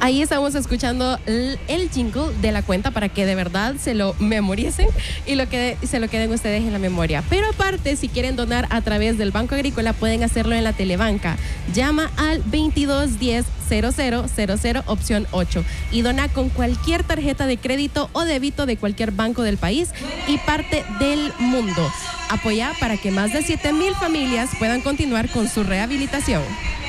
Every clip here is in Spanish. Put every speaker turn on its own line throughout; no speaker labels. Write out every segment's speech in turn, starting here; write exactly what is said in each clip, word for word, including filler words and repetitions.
Ahí estamos escuchando el, el jingle de la cuenta para que de verdad se lo memoricen y lo que, se lo queden ustedes en la memoria. Pero aparte, si quieren donar a través del Banco Agrícola, pueden hacerlo en la Telebanca. Llama al veintidós diez cero cero cero cero opción ocho y dona con cualquier tarjeta de crédito o débito de cualquier banco del país y parte del mundo. Apoya para que más de siete mil familias puedan continuar con su rehabilitación.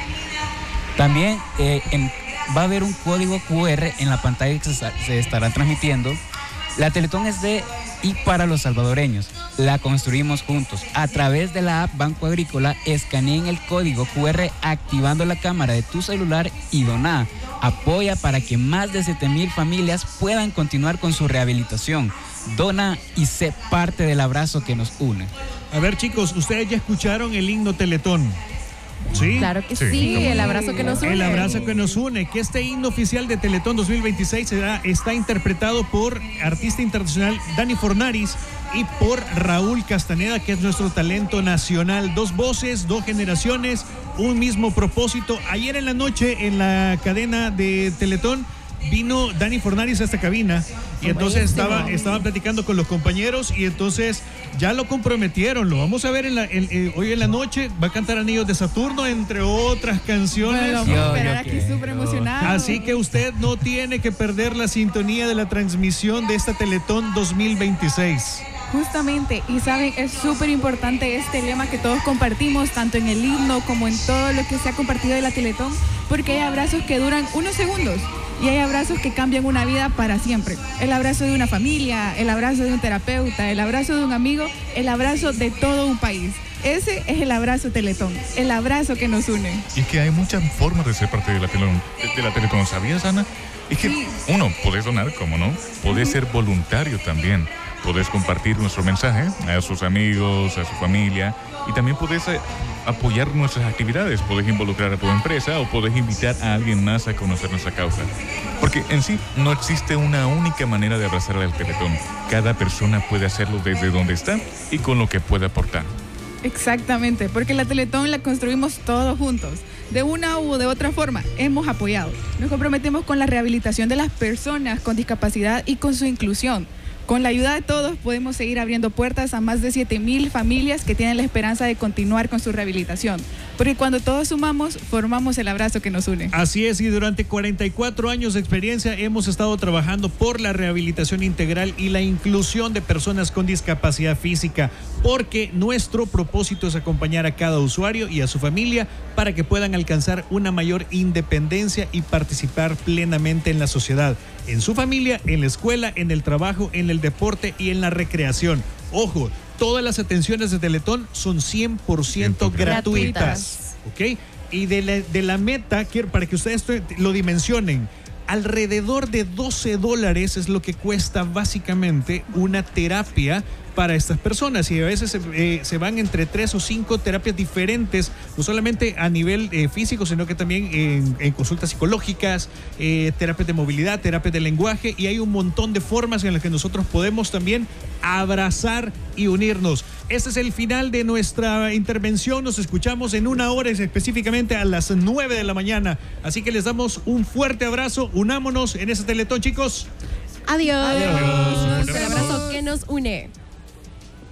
También eh, en, va a haber un código cu erre en la pantalla que se, se estará transmitiendo. La Teletón es de y para los salvadoreños. La construimos juntos. A través de la app Banco Agrícola, escaneen el código cu erre activando la cámara de tu celular y dona. Apoya para que más de siete mil familias puedan continuar con su rehabilitación. Dona y sé parte del abrazo que nos une.
A ver, chicos, ustedes ya escucharon el himno Teletón. ¿Sí?
Claro que sí, sí, el abrazo que nos une.
El abrazo que nos une, que este himno oficial de Teletón dos mil veintiséis será, está interpretado por artista internacional Dani Fornaris y por Raúl Castaneda, que es nuestro talento nacional. Dos voces, dos generaciones, un mismo propósito. Ayer en la noche en la cadena de Teletón vino Dani Fornaris a esta cabina y entonces estaba, estaba platicando con los compañeros y entonces ya lo comprometieron, lo vamos a ver en la, en, eh, hoy en la noche, va a cantar Anillos de Saturno, entre otras canciones.
Bueno, vamos a esperar aquí súper emocionado.
Así que usted no tiene que perder la sintonía de la transmisión de esta Teletón dos mil veintiséis.
Justamente, y saben, es súper importante este lema que todos compartimos, tanto en el himno como en todo lo que se ha compartido de la Teletón, porque hay abrazos que duran unos segundos y hay abrazos que cambian una vida para siempre. El abrazo de una familia, el abrazo de un terapeuta, el abrazo de un amigo, el abrazo de todo un país. Ese es el abrazo Teletón, el abrazo que nos une.
Y es que hay muchas formas de ser parte de la Teletón. De la Teletón. ¿Sabías, Ana? Es que, sí. Uno, podés donar, ¿cómo no? Podés uh-huh. ser voluntario también. Podés compartir nuestro mensaje a sus amigos, a su familia, y también podés eh, apoyar nuestras actividades. Podés involucrar a tu empresa o podés invitar a alguien más a conocer nuestra causa. Porque en sí no existe una única manera de abrazar al Teletón. Cada persona puede hacerlo desde donde está y con lo que puede aportar.
Exactamente, porque la Teletón la construimos todos juntos. De una u de otra forma, hemos apoyado. Nos comprometemos con la rehabilitación de las personas con discapacidad y con su inclusión. Con la ayuda de todos podemos seguir abriendo puertas a más de siete mil familias que tienen la esperanza de continuar con su rehabilitación. Porque cuando todos sumamos, formamos el abrazo que nos une.
Así es, y durante cuarenta y cuatro años de experiencia hemos estado trabajando por la rehabilitación integral y la inclusión de personas con discapacidad física, porque nuestro propósito es acompañar a cada usuario y a su familia para que puedan alcanzar una mayor independencia y participar plenamente en la sociedad, en su familia, en la escuela, en el trabajo, en el deporte y en la recreación. Ojo, todas las atenciones de Teletón son cien por ciento gratuitas. ¿Ok? Y de la, de la meta, quiero para que ustedes lo dimensionen, alrededor de doce dólares es lo que cuesta básicamente una terapia para estas personas, y a veces eh, se van entre tres o cinco terapias diferentes, no solamente a nivel eh, físico, sino que también en, en consultas psicológicas, eh, terapias de movilidad, terapias de lenguaje, y hay un montón de formas en las que nosotros podemos también abrazar y unirnos. Este es el final de nuestra intervención. Nos escuchamos en una hora, específicamente a las nueve de la mañana. Así que les damos un fuerte abrazo. Unámonos en ese Teletón, chicos.
Adiós.
Adiós.
El abrazo que nos une.